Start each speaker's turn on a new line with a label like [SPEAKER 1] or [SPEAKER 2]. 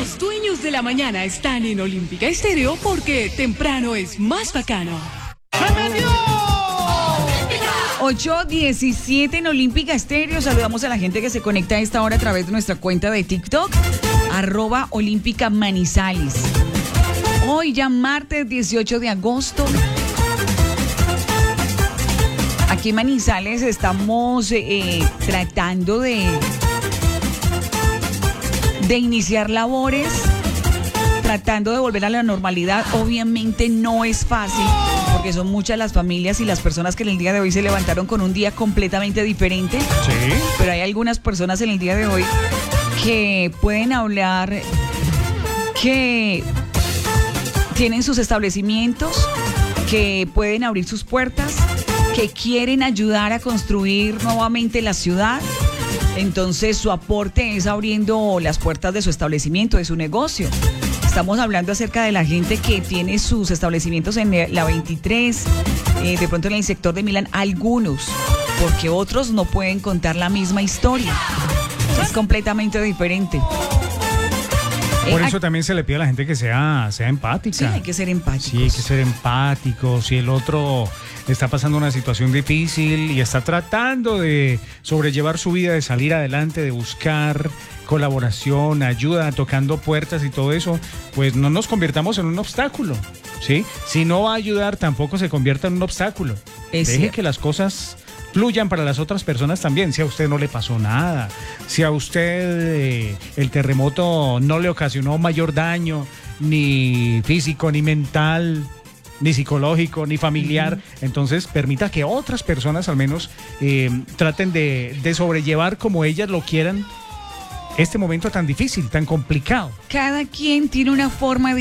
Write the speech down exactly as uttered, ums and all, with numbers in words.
[SPEAKER 1] Los dueños de la mañana están en Olímpica Estéreo porque temprano es más bacano.
[SPEAKER 2] ocho diecisiete en Olímpica Estéreo. Saludamos a la gente que se conecta a esta hora a través de nuestra cuenta de TikTok, arroba Olímpica Manizales. Hoy ya martes dieciocho de agosto. Aquí en Manizales estamos eh, tratando de, de iniciar labores, tratando de volver a la normalidad. Obviamente no es fácil, porque son muchas las familias y las personas que en el día de hoy se levantaron con un día completamente diferente.
[SPEAKER 3] Sí.
[SPEAKER 2] Pero hay algunas personas en el día de hoy que pueden hablar, que tienen sus establecimientos, que pueden abrir sus puertas, que quieren ayudar a construir nuevamente la ciudad. Entonces su aporte es abriendo las puertas de su establecimiento, de su negocio. Estamos hablando acerca de la gente que tiene sus establecimientos en la veintitrés, eh, de pronto en el sector de Milán, algunos, porque otros no pueden contar la misma historia. Es completamente diferente.
[SPEAKER 3] Por
[SPEAKER 2] Eh,
[SPEAKER 3] eso también se le pide a la gente que sea, sea empática.
[SPEAKER 2] Sí, hay que ser empáticos.
[SPEAKER 3] Sí, hay que ser empático. Si el otro está pasando una situación difícil y está tratando de sobrellevar su vida, de salir adelante, de buscar colaboración, ayuda, tocando puertas y todo eso, pues no nos convirtamos en un obstáculo, ¿sí? Si no va a ayudar, tampoco se convierta en un obstáculo.
[SPEAKER 2] Es
[SPEAKER 3] Deje
[SPEAKER 2] cierto.
[SPEAKER 3] que las cosas fluyan para las otras personas también. Si a usted no le pasó nada, si a usted eh, el terremoto no le ocasionó mayor daño, ni físico, ni mental, ni psicológico, ni familiar, uh-huh. Entonces permita que otras personas al menos eh, traten de, de sobrellevar como ellas lo quieran este momento tan difícil, tan complicado.
[SPEAKER 2] Cada quien tiene una forma